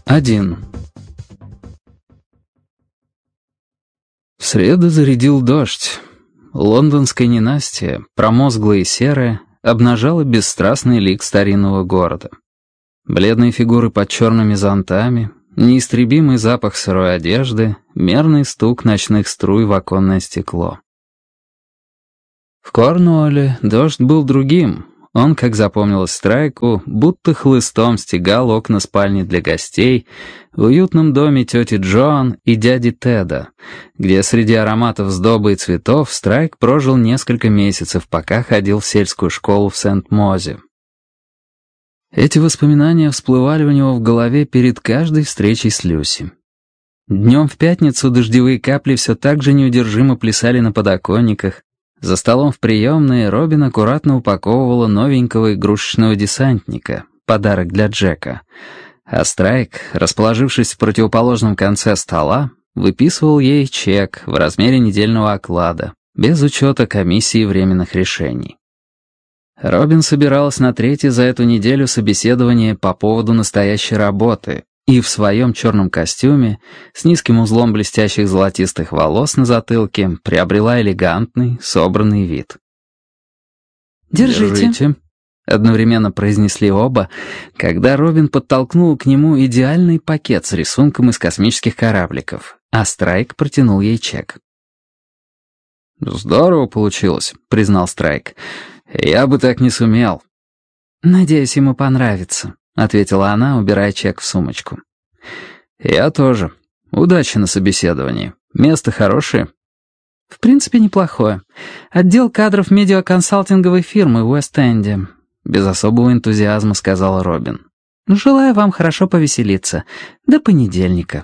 1. В среду зарядил дождь. Лондонское ненастье, промозглое и серое, обнажало бесстрастный лик старинного города. Бледные фигуры под черными зонтами, неистребимый запах сырой одежды, мерный стук ночных струй в оконное стекло. В Корнуолле дождь был другим. Он, как запомнилось Страйку, будто хлыстом стегал окна спальни для гостей в уютном доме тети Джоан и дяди Теда, где среди ароматов сдобы и цветов Страйк прожил несколько месяцев, пока ходил в сельскую школу в Сент-Мозе. Эти воспоминания всплывали у него в голове перед каждой встречей с Люси. Днем в пятницу дождевые капли все так же неудержимо плясали на подоконниках. За столом в приемной Робин аккуратно упаковывала новенького игрушечного десантника, подарок для Джека. А Страйк, расположившись в противоположном конце стола, выписывал ей чек в размере недельного оклада, без учета комиссии временных решений. Робин собиралась на третье за эту неделю собеседование по поводу настоящей работы и в своем черном костюме с низким узлом блестящих золотистых волос на затылке приобрела элегантный, собранный вид. «Держите», — одновременно произнесли оба, когда Робин подтолкнул к нему идеальный пакет с рисунком из космических корабликов, а Страйк протянул ей чек. «Здорово получилось», — признал Страйк. «Я бы так не сумел». «Надеюсь, ему понравится», — ответила она, убирая чек в сумочку. «Я тоже. Удачи на собеседовании. Место хорошее?» «В принципе, неплохое. Отдел кадров медиаконсалтинговой фирмы в Уэст-Энде», — без особого энтузиазма сказала Робин. «Желаю вам хорошо повеселиться. До понедельника».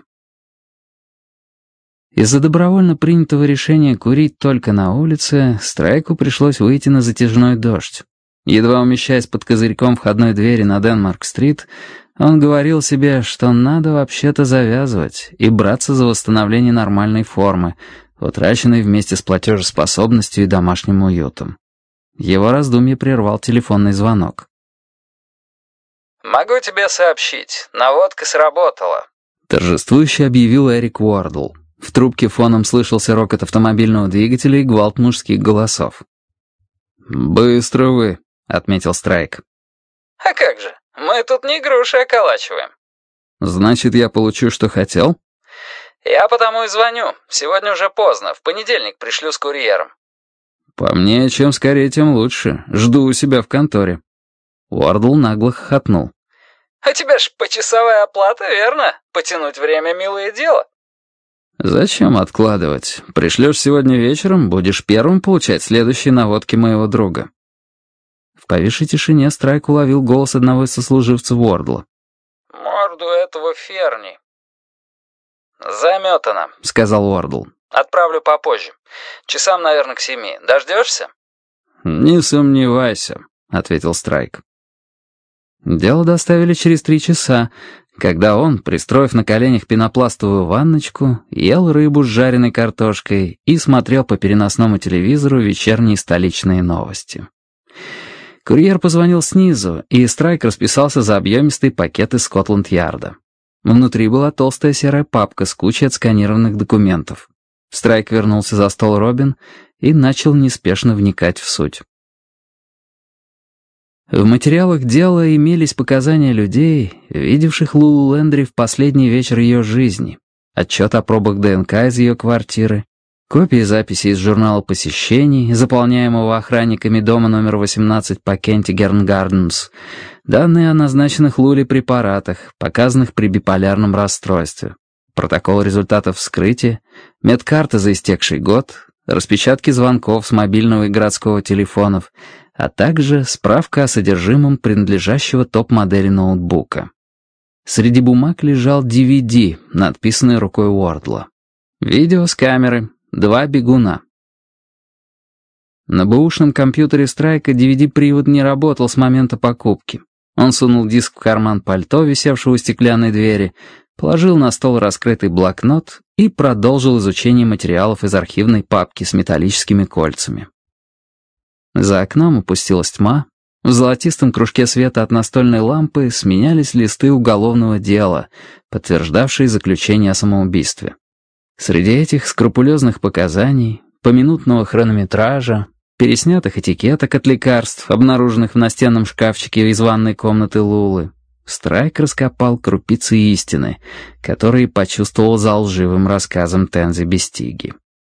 Из-за добровольно принятого решения курить только на улице, Страйку пришлось выйти на затяжной дождь. Едва умещаясь под козырьком входной двери на Денмарк-стрит, он говорил себе, что надо вообще-то завязывать и браться за восстановление нормальной формы, утраченной вместе с платежеспособностью и домашним уютом. Его раздумье прервал телефонный звонок. «Могу тебе сообщить, наводка сработала», — торжествующе объявил Эрик Уордл. В трубке фоном слышался рокот автомобильного двигателя и гвалт мужских голосов. «Быстро вы», — отметил Страйк. «А как же, мы тут не груши околачиваем». «Значит, я получу, что хотел?» «Я потому и звоню. Сегодня уже поздно, в понедельник пришлю с курьером». «По мне, чем скорее, тем лучше. Жду у себя в конторе». Уордл нагло хохотнул. «У тебя ж почасовая оплата, верно? Потянуть время — милое дело». «Зачем откладывать? Пришлешь сегодня вечером, будешь первым получать следующие наводки моего друга». В повисшей тишине Страйк уловил голос одного из сослуживцев Уордла. «Морду этого Ферни». «Заметано», — сказал Уордл. «Отправлю попозже. Часам, наверное, к 7. Дождешься?» «Не сомневайся», — ответил Страйк. Дело доставили через 3 часа, когда он, пристроив на коленях пенопластовую ванночку, ел рыбу с жареной картошкой и смотрел по переносному телевизору вечерние столичные новости. Курьер позвонил снизу, и Страйк расписался за объемистый пакет из Скотланд-Ярда. Внутри была толстая серая папка с кучей отсканированных документов. Страйк вернулся за стол Робин и начал неспешно вникать в суть. В материалах дела имелись показания людей, видевших Лулу Лендри в последний вечер ее жизни, отчет о пробах ДНК из ее квартиры, копии записей из журнала посещений, заполняемого охранниками дома номер 18 по Кентигерн Гарденс, данные о назначенных Луле препаратах, показанных при биполярном расстройстве, протокол результатов вскрытия, медкарта за истекший год, распечатки звонков с мобильного и городского телефонов, а также справка о содержимом принадлежащего топ-модели ноутбука. Среди бумаг лежал DVD, надписанный рукой Уордла. Видео с камеры, 2 бегуна. На бэушном компьютере Страйка DVD-привод не работал с момента покупки. Он сунул диск в карман пальто, висевшего у стеклянной двери, положил на стол раскрытый блокнот и продолжил изучение материалов из архивной папки с металлическими кольцами. За окном опустилась тьма, В золотистом кружке света от настольной лампы сменялись листы уголовного дела, подтверждавшие заключение о самоубийстве. Среди этих скрупулезных показаний, поминутного хронометража, переснятых этикеток от лекарств, обнаруженных в настенном шкафчике из ванной комнаты Лулы, Страйк раскопал крупицы истины, которые почувствовал за лживым рассказом Тензи Бестиги.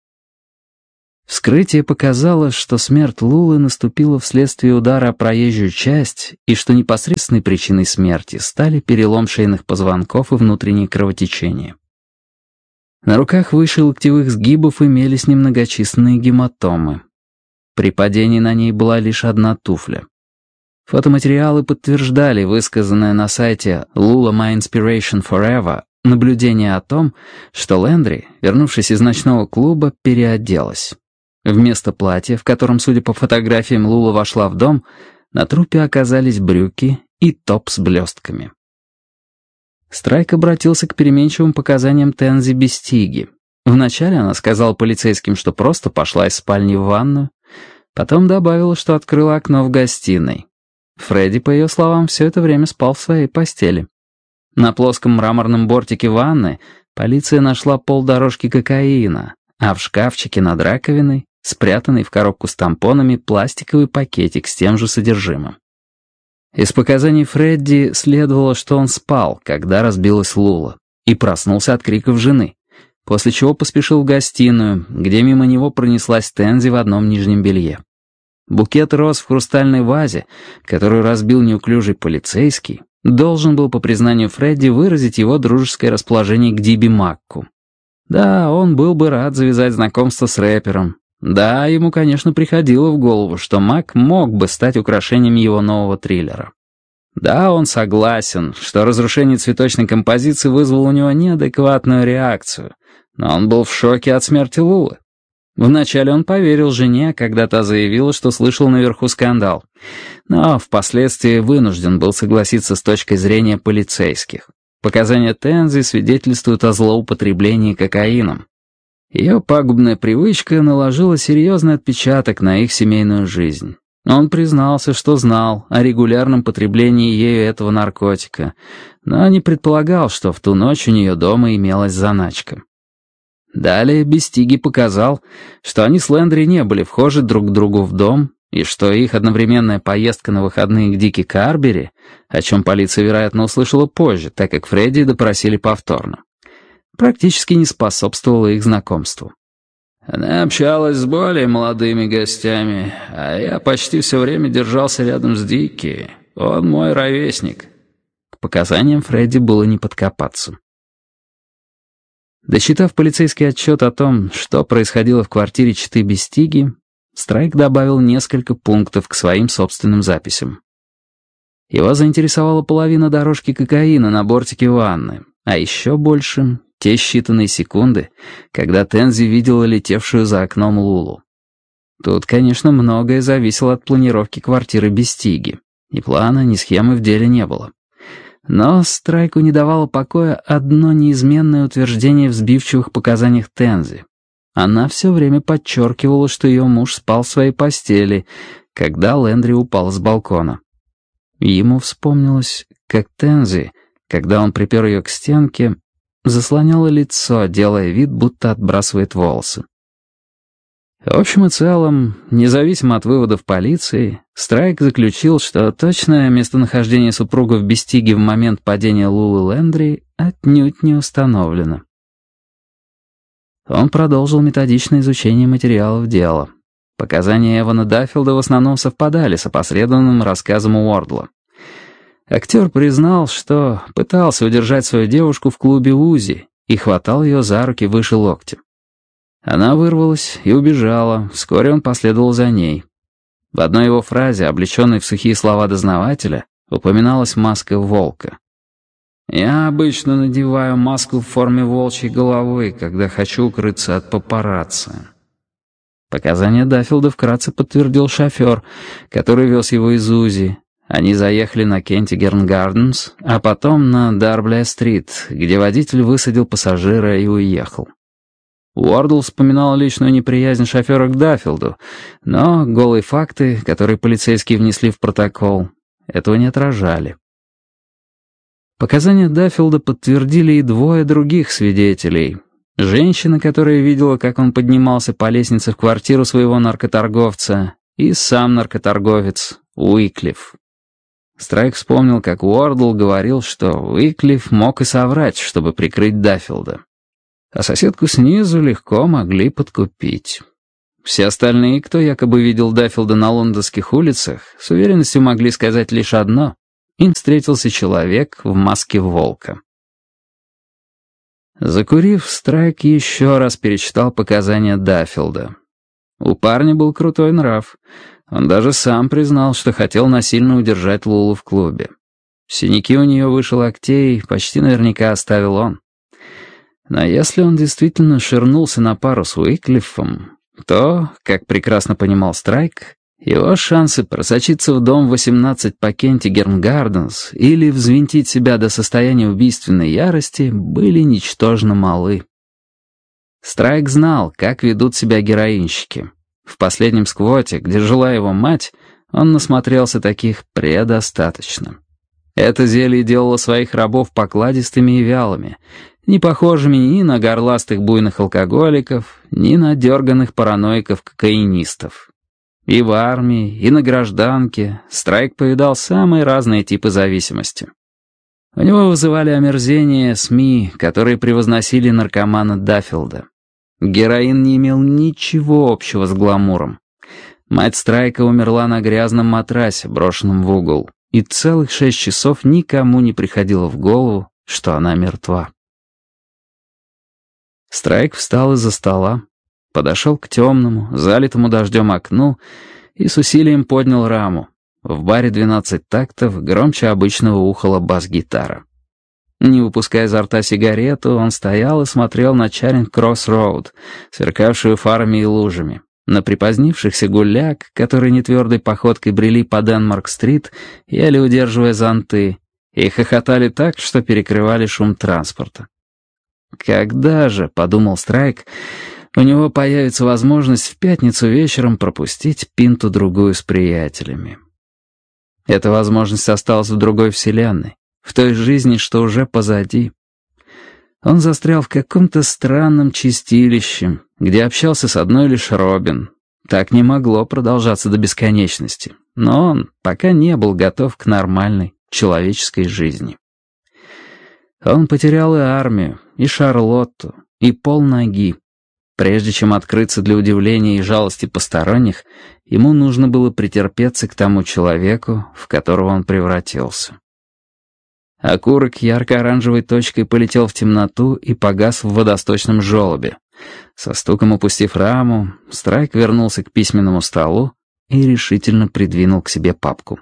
Вскрытие показало, что смерть Лулы наступила вследствие удара о проезжую часть и что непосредственной причиной смерти стали перелом шейных позвонков и внутреннее кровотечение. На руках выше локтевых сгибов имелись немногочисленные гематомы. При падении на ней была лишь одна туфля. Фотоматериалы подтверждали высказанное на сайте «Lula My Inspiration Forever» наблюдение о том, что Лэндри, вернувшись из ночного клуба, переоделась. Вместо платья, в котором, судя по фотографиям, Лула вошла в дом, на трупе оказались брюки и топ с блестками. Страйк обратился к переменчивым показаниям Тензи Бестиги. Вначале она сказала полицейским, что просто пошла из спальни в ванную, потом добавила, что открыла окно в гостиной. Фредди, по ее словам, все это время спал в своей постели. На плоском мраморном бортике ванны полиция нашла полдорожки кокаина, а в шкафчике над раковиной, спрятанный в коробку с тампонами, пластиковый пакетик с тем же содержимым. Из показаний Фредди следовало, что он спал, когда разбилась Лула, и проснулся от криков жены, после чего поспешил в гостиную, где мимо него пронеслась Тензи в одном нижнем белье. Букет роз в хрустальной вазе, которую разбил неуклюжий полицейский, должен был, по признанию Фредди, выразить его дружеское расположение к Диби Макку. Да, он был бы рад завязать знакомство с рэпером. Да, ему, конечно, приходило в голову, что Мак мог бы стать украшением его нового триллера. Да, он согласен, что разрушение цветочной композиции вызвало у него неадекватную реакцию, но он был в шоке от смерти Лулы. Вначале он поверил жене, когда та заявила, что слышал наверху скандал, но впоследствии вынужден был согласиться с точкой зрения полицейских. Показания Тензи свидетельствуют о злоупотреблении кокаином. Ее пагубная привычка наложила серьезный отпечаток на их семейную жизнь. Он признался, что знал о регулярном потреблении ею этого наркотика, но не предполагал, что в ту ночь у нее дома имелась заначка. Далее Бестиги показал, что они с Лэндри не были вхожи друг к другу в дом, и что их одновременная поездка на выходные к Дике Карбери, о чем полиция, вероятно, услышала позже, так как Фредди допросили повторно, практически не способствовало их знакомству. Она общалась с более молодыми гостями, а я почти все время держался рядом с Дикки. Он мой ровесник. К показаниям Фредди было не подкопаться. Дочитав полицейский отчет о том, что происходило в квартире четы Бестиги, Страйк добавил несколько пунктов к своим собственным записям. Его заинтересовала половина дорожки кокаина на бортике ванны, а еще больше — те считанные секунды, когда Тензи видела летевшую за окном Лулу. Тут, конечно, многое зависело от планировки квартиры Бестиги. Ни плана, ни схемы в деле не было. Но Страйку не давало покоя одно неизменное утверждение в сбивчивых показаниях Тензи. Она все время подчеркивала, что ее муж спал в своей постели, когда Лэндри упал с балкона. Ему вспомнилось, как Тензи, когда он припер ее к стенке, заслоняла лицо, делая вид, будто отбрасывает волосы. В общем и целом, независимо от выводов полиции, Страйк заключил, что точное местонахождение супругов Бестиги в момент падения Лулы Лэндри отнюдь не установлено. Он продолжил методичное изучение материалов дела. Показания Эвана Даффилда в основном совпадали с опосредованным рассказом Уордла. Актер признал, что пытался удержать свою девушку в клубе Узи и хватал ее за руки выше локтя. Она вырвалась и убежала, вскоре он последовал за ней. В одной его фразе, облеченной в сухие слова дознавателя, упоминалась маска волка. «Я обычно надеваю маску в форме волчьей головы, когда хочу укрыться от папарацци». Показания Даффилда вкратце подтвердил шофер, который вез его из Узи. Они заехали на Кентигерн Гарденс, а потом на Дарбле-стрит, где водитель высадил пассажира и уехал. Уордл вспоминал личную неприязнь шофера к Даффилду, но голые факты, которые полицейские внесли в протокол, этого не отражали. Показания Даффилда подтвердили и двое других свидетелей. Женщина, которая видела, как он поднимался по лестнице в квартиру своего наркоторговца, и сам наркоторговец Уиклифф. Страйк вспомнил, как Уордл говорил, что Уиклифф мог и соврать, чтобы прикрыть Даффилда. А соседку снизу легко могли подкупить. Все остальные, кто якобы видел Даффилда на лондонских улицах, с уверенностью могли сказать лишь одно: им встретился человек в маске волка. Закурив, Страйк еще раз перечитал показания Даффилда. У парня был крутой нрав. Он даже сам признал, что хотел насильно удержать Лулу в клубе. Синяки у нее выше локтей почти наверняка оставил он. Но если он действительно ширнулся на пару с Уиклиффом, то, как прекрасно понимал Страйк, его шансы просочиться в дом 18 по Кентигерн Гарденс или взвинтить себя до состояния убийственной ярости были ничтожно малы. Страйк знал, как ведут себя героинщики. В последнем сквоте, где жила его мать, он насмотрелся таких предостаточно. Это зелье делало своих рабов покладистыми и вялыми, не похожими ни на горластых буйных алкоголиков, ни на дерганых параноиков-кокаинистов. И в армии, и на гражданке Страйк повидал самые разные типы зависимости. У него вызывали омерзение СМИ, которые превозносили наркомана Даффилда. Героин не имел ничего общего с гламуром. Мать Страйка умерла на грязном матрасе, брошенном в угол, и целых 6 часов никому не приходило в голову, что она мертва. Страйк встал из-за стола, подошел к темному, залитому дождем окну и с усилием поднял раму. В баре 12 тактов громче обычного ухала бас-гитара. Не выпуская изо рта сигарету, он стоял и смотрел на Чаринг-Кросс-Роуд, сверкавшую фарами и лужами, на припозднившихся гуляк, которые нетвердой походкой брели по Денмарк-стрит, еле удерживая зонты, и хохотали так, что перекрывали шум транспорта. «Когда же, — подумал Страйк, — у него появится возможность в пятницу вечером пропустить пинту-другую с приятелями?» Эта возможность осталась в другой вселенной, в той жизни, что уже позади. Он застрял в каком-то странном чистилище, где общался с одной лишь Робин. Так не могло продолжаться до бесконечности, но он пока не был готов к нормальной человеческой жизни. Он потерял и армию, и Шарлотту, и полноги. Прежде чем открыться для удивления и жалости посторонних, ему нужно было претерпеться к тому человеку, в которого он превратился. Окурок ярко-оранжевой точкой полетел в темноту и погас в водосточном желобе. Со стуком опустив раму, Страйк вернулся к письменному столу и решительно придвинул к себе папку.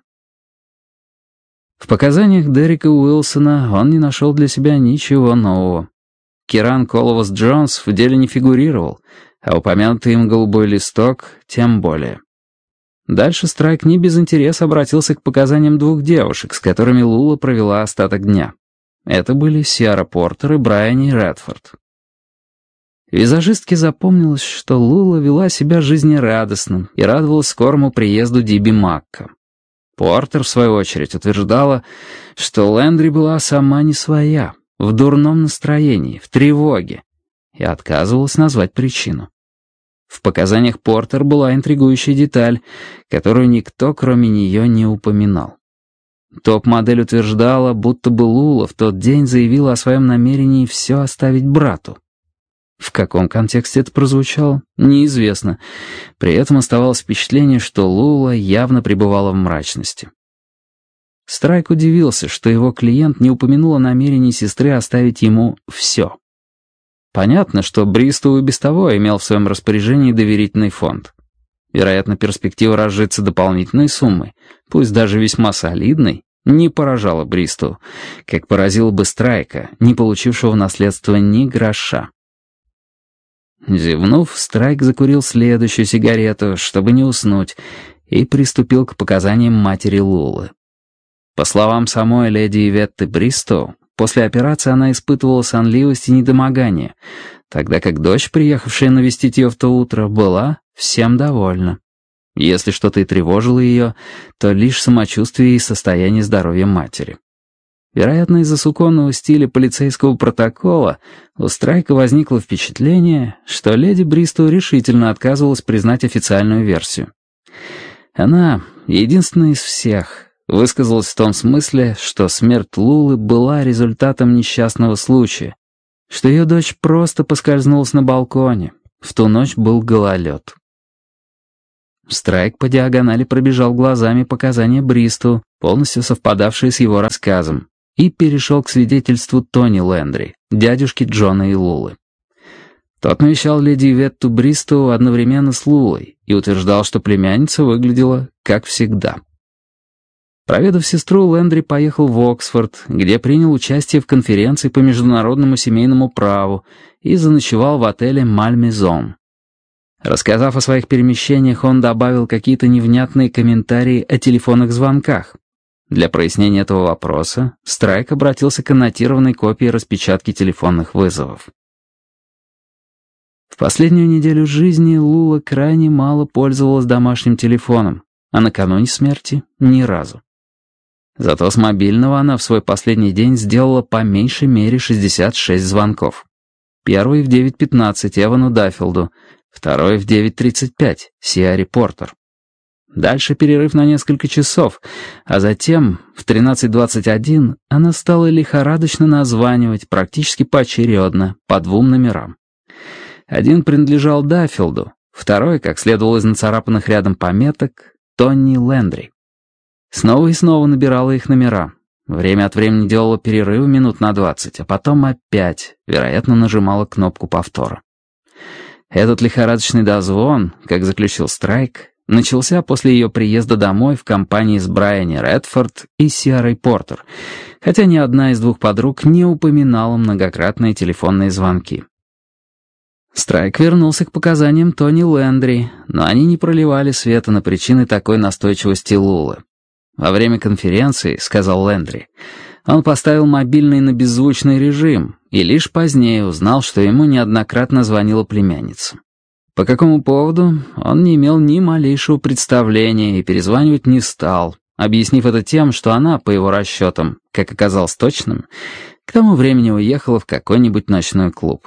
В показаниях Дерека Уилсона он не нашел для себя ничего нового. Киран Коловас-Джонс в деле не фигурировал, а упомянутый им голубой листок тем более. Дальше Страйк не без интереса обратился к показаниям 2 девушек, с которыми Лула провела остаток дня. Это были Сиара Портер и Брайани Редфорд. Визажистке запомнилось, что Лула вела себя жизнерадостно и радовалась скорому приезду Диби Макка. Портер, в свою очередь, утверждала, что Лэндри была сама не своя, в дурном настроении, в тревоге, и отказывалась назвать причину. В показаниях Портер была интригующая деталь, которую никто, кроме нее, не упоминал. Топ-модель утверждала, будто бы Лула в тот день заявила о своем намерении все оставить брату. В каком контексте это прозвучало, неизвестно. При этом оставалось впечатление, что Лула явно пребывала в мрачности. Страйк удивился, что его клиент не упомянул о намерении сестры оставить ему все. Понятно, что Бристоу и без того имел в своем распоряжении доверительный фонд. Вероятно, перспектива разжиться дополнительной суммой, пусть даже весьма солидной, не поражала Бристоу, как поразила бы Страйка, не получившего в наследство ни гроша. Зевнув, Страйк закурил следующую сигарету, чтобы не уснуть, и приступил к показаниям матери Лулы. По словам самой леди Иветты Бристоу, после операции она испытывала сонливость и недомогание, тогда как дочь, приехавшая навестить ее в то утро, была всем довольна. Если что-то и тревожило ее, то лишь самочувствие и состояние здоровья матери. Вероятно, из-за суконного стиля полицейского протокола у Страйка возникло впечатление, что леди Бристоу решительно отказывалась признать официальную версию. Она, единственная из всех, высказалась в том смысле, что смерть Лулы была результатом несчастного случая, что ее дочь просто поскользнулась на балконе. В ту ночь был гололед. Страйк по диагонали пробежал глазами показания Бристоу, полностью совпадавшие с его рассказом, и перешел к свидетельству Тони Лэндри, дядюшки Джона и Лулы. Тот навещал леди Ветту Бристоу одновременно с Лулой и утверждал, что племянница выглядела как всегда. Проведав сестру, Лэндри поехал в Оксфорд, где принял участие в конференции по международному семейному праву и заночевал в отеле «Мальмезон». Рассказав о своих перемещениях, он добавил какие-то невнятные комментарии о телефонных звонках. Для прояснения этого вопроса Страйк обратился к аннотированной копии распечатки телефонных вызовов. В последнюю неделю жизни Лула крайне мало пользовалась домашним телефоном, а накануне смерти — ни разу. Зато с мобильного она в свой последний день сделала по меньшей мере 66 звонков. Первый в 9:15 Эвану Даффилду, второй в 9:35 Сиаре Портер. Дальше перерыв на несколько часов, а затем в 13:21 она стала лихорадочно названивать практически поочередно по двум номерам. Один принадлежал Даффилду, второй, как следовало из нацарапанных рядом пометок, Тони Лэндри. Снова и снова набирала их номера. Время от времени делала перерывы минут на 20, а потом опять, вероятно, нажимала кнопку повтора. Этот лихорадочный дозвон, как заключил Страйк, начался после ее приезда домой в компании с Брайани Редфорд и Сиарой Портер, хотя ни одна из двух подруг не упоминала многократные телефонные звонки. Страйк вернулся к показаниям Тони Лэндри, но они не проливали света на причины такой настойчивости Лулы. «Во время конференции, — сказал Лэндри, — он поставил мобильный на беззвучный режим и лишь позднее узнал, что ему неоднократно звонила племянница. По какому поводу, он не имел ни малейшего представления и перезванивать не стал, объяснив это тем, что она, по его расчетам, как оказалось точным, к тому времени уехала в какой-нибудь ночной клуб».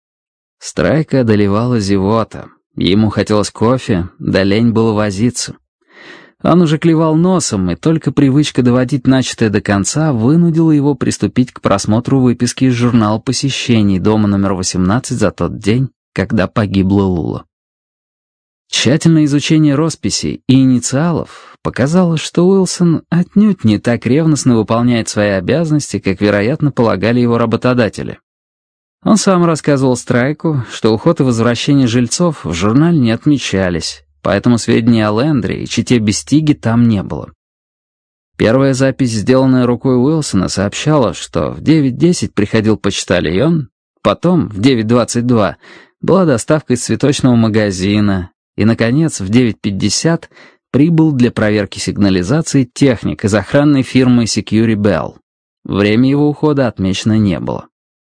Страйка одолевала зевота. Ему хотелось кофе, да лень было возиться. Он уже клевал носом, и только привычка доводить начатое до конца вынудила его приступить к просмотру выписки из журнала посещений дома номер 18 за тот день, когда погибла Лула. Тщательное изучение росписей и инициалов показало, что Уилсон отнюдь не так ревностно выполняет свои обязанности, как, вероятно, полагали его работодатели. Он сам рассказывал Страйку, что уход и возвращение жильцов в журнале не отмечались, поэтому сведений о Лэндри и чете Бестиги там не было. Первая запись, сделанная рукой Уилсона, сообщала, что в 9:10 приходил почтальон, потом в 9:22 была доставка из цветочного магазина, и, наконец, в 9:50 прибыл для проверки сигнализации техник из охранной фирмы Security Bell. Время его ухода отмечено не было.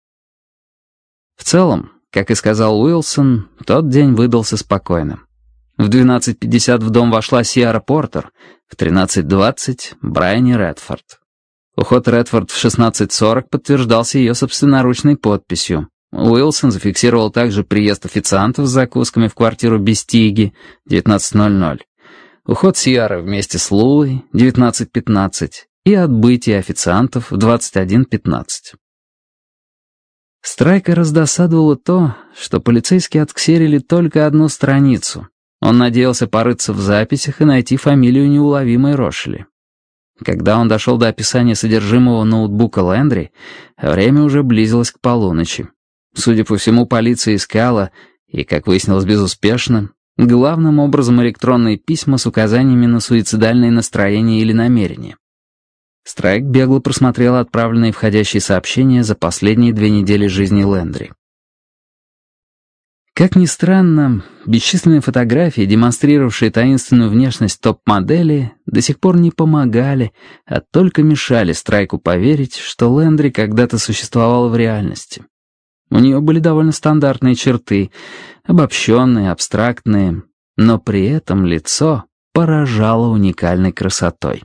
В целом, как и сказал Уилсон, тот день выдался спокойным. В 12:50 в дом вошла Сиара Портер, в 13:20 Брайани Редфорд. Уход Редфорд в 16:40 подтверждался ее собственноручной подписью. Уилсон зафиксировал также приезд официантов с закусками в квартиру Бестиги, 19:00. Уход Сиары вместе с Лулой, 19:15, и отбытие официантов в 21:15. Страйка раздосадовало то, что полицейские отксерили только одну страницу. Он надеялся порыться в записях и найти фамилию неуловимой Рошли. Когда он дошел до описания содержимого ноутбука Лэндри, время уже близилось к полуночи. Судя по всему, полиция искала, и, как выяснилось, безуспешно, главным образом электронные письма с указаниями на суицидальные настроения или намерения. Страйк бегло просмотрел отправленные входящие сообщения за последние 2 недели жизни Лэндри. Как ни странно, бесчисленные фотографии, демонстрировавшие таинственную внешность топ-модели, до сих пор не помогали, а только мешали Страйку поверить, что Лэндри когда-то существовала в реальности. У нее были довольно стандартные черты, обобщенные, абстрактные, но при этом лицо поражало уникальной красотой.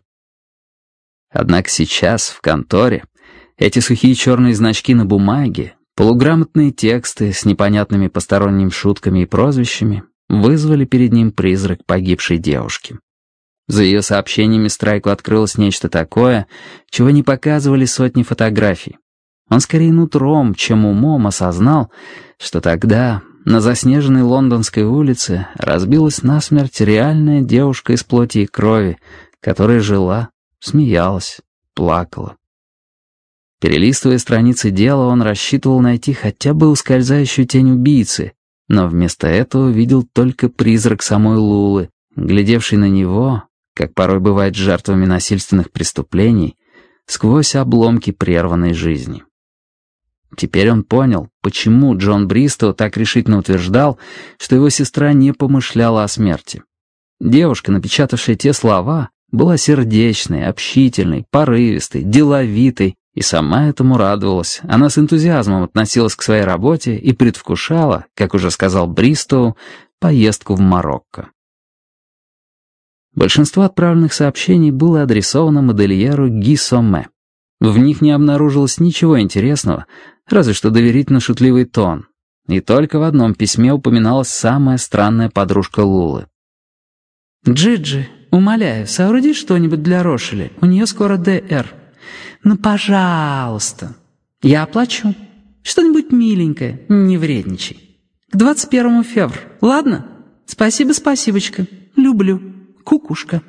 Однако сейчас, в конторе, эти сухие черные значки на бумаге, полуграмотные тексты с непонятными посторонними шутками и прозвищами вызвали перед ним призрак погибшей девушки. За ее сообщениями Страйку открылось нечто такое, чего не показывали сотни фотографий. Он скорее нутром, чем умом осознал, что тогда на заснеженной лондонской улице разбилась насмерть реальная девушка из плоти и крови, которая жила, смеялась, плакала. Перелистывая страницы дела, он рассчитывал найти хотя бы ускользающую тень убийцы, но вместо этого видел только призрак самой Лулы, глядевший на него, как порой бывает с жертвами насильственных преступлений, сквозь обломки прерванной жизни. Теперь он понял, почему Джон Бристоу так решительно утверждал, что его сестра не помышляла о смерти. Девушка, напечатавшая те слова, была сердечной, общительной, порывистой, деловитой, и сама этому радовалась. Она с энтузиазмом относилась к своей работе и предвкушала, как уже сказал Бристоу, поездку в Марокко. Большинство отправленных сообщений было адресовано модельеру Ги Сомме. В них не обнаружилось ничего интересного, разве что доверительно-шутливый тон. И только в одном письме упоминалась самая странная подружка Лулы. «Джиджи, умоляю, сооруди что-нибудь для Рошели, у нее скоро ДР. Ну, пожалуйста. Я оплачу. Что-нибудь миленькое, не вредничай. К 21 февраля, ладно? Спасибо-спасибочка. Люблю. Кукушка».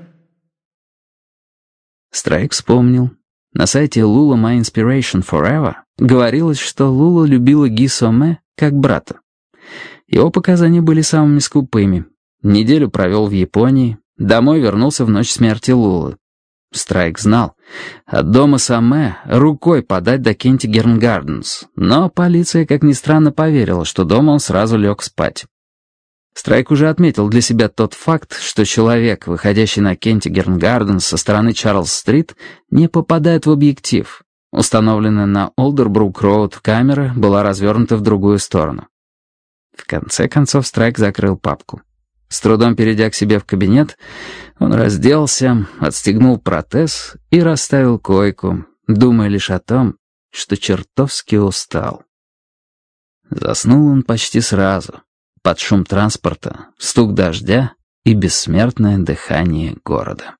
Страйк вспомнил. На сайте Lula My Inspiration Forever говорилось, что Лула любила Ги Сомме как брата. Его показания были самыми скупыми. Неделю провел в Японии, домой вернулся в ночь смерти Лулы. Страйк знал, от дома Сомме рукой подать до Кентигерн Гарденс, но полиция, как ни странно, поверила, что дома он сразу лег спать. Страйк уже отметил для себя тот факт, что человек, выходящий на Кентигерн Гарденс со стороны Чарльз-стрит, не попадает в объектив. Установленная на Олдербрук-роуд камера была развернута в другую сторону. В конце концов Страйк закрыл папку. С трудом перейдя к себе в кабинет, он разделся, отстегнул протез и расставил койку, думая лишь о том, что чертовски устал. Заснул он почти сразу, под шум транспорта, стук дождя и бессмертное дыхание города.